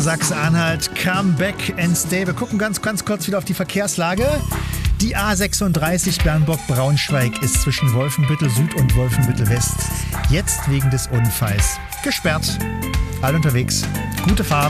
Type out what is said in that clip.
Sachsen-Anhalt, come back and stay. Wir gucken ganz kurz wieder auf die Verkehrslage. Die A36 Bernburg-Braunschweig ist zwischen Wolfenbüttel Süd und Wolfenbüttel West jetzt wegen des Unfalls gesperrt. Alle unterwegs. Gute Fahrt.